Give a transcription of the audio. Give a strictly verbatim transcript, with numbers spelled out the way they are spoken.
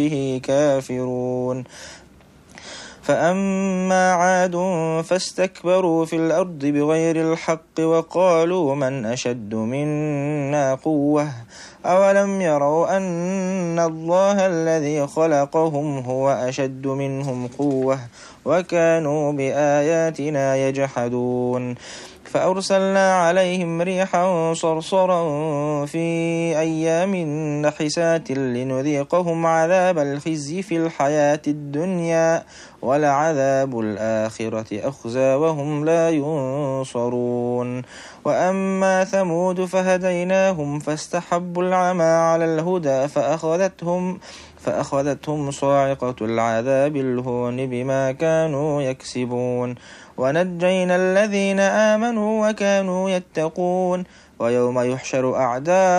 به كافرون. فأما عاد فاستكبروا في الأرض بغير الحق وقالوا من أشد منا قوة أولم يروا أن الله الذي خلقهم هو أشد منهم قوة وكانوا بآياتنا يجحدون. فأرسلنا عليهم ريحا صرصرا في أيام نحسات لنذيقهم عذاب الخزي في الحياة الدنيا ولعذاب الآخرة أخزى وهم لا ينصرون. وأما ثمود فهديناهم فاستحبوا العمى على الهدى فأخذتهم فأخذتهم صاعقة العذاب الهون بما كانوا يكسبون. ونجينا الذين آمنوا وكانوا يتقون. ويوم يحشر أعداء